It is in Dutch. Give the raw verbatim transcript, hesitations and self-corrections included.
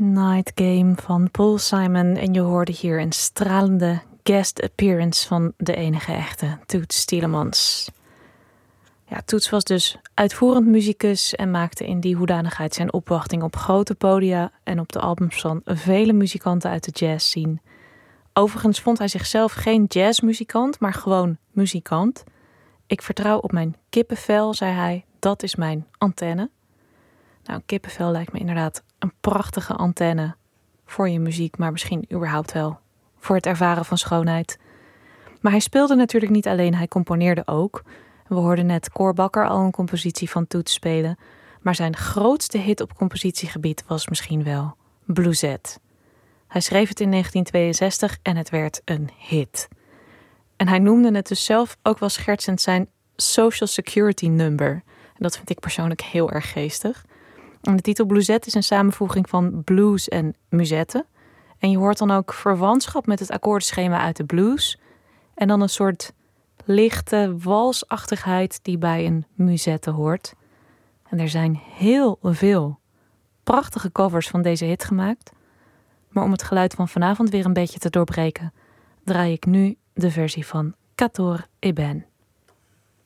Night Game van Paul Simon. En je hoorde hier een stralende guest appearance van de enige echte Toots Thielemans. Ja, Toots was dus uitvoerend muzikus en maakte in die hoedanigheid zijn opwachting op grote podia en op de albums van vele muzikanten uit de jazzscene. Overigens vond hij zichzelf geen jazzmuzikant, maar gewoon muzikant. Ik vertrouw op mijn kippenvel, zei hij, dat is mijn antenne. Nou, een kippenvel lijkt me inderdaad een prachtige antenne voor je muziek, maar misschien überhaupt wel voor het ervaren van schoonheid. Maar hij speelde natuurlijk niet alleen, hij componeerde ook. We hoorden net Cor Bakker al een compositie van Toots spelen, maar zijn grootste hit op compositiegebied was misschien wel Bluesette. Hij schreef het in negentien tweeënzestig en het werd een hit. En hij noemde het dus zelf ook wel schertsend zijn Social Security number. En dat vind ik persoonlijk heel erg geestig. En de titel Bluesette is een samenvoeging van blues en musette. En je hoort dan ook verwantschap met het akkoordenschema uit de blues. En dan een soort lichte walsachtigheid die bij een musette hoort. En er zijn heel veel prachtige covers van deze hit gemaakt. Maar om het geluid van vanavond weer een beetje te doorbreken, draai ik nu de versie van Cator Eben.